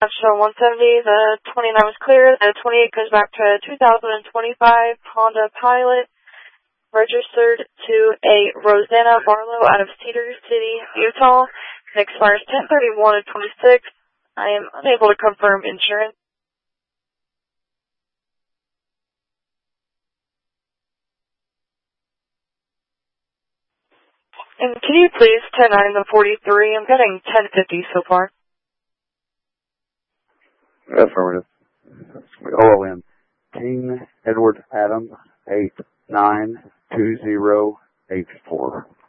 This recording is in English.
Show 170, the 29 was clear, the 28 goes back to 2025 Honda Pilot, registered to a Rosanna Barlow out of Cedar City, Utah. It expires 10/31 of 26. I am unable to confirm insurance. And can you please 10-9 the 43? I'm getting 1050 so far. Affirmative. OOM. King Edward Adams 892084.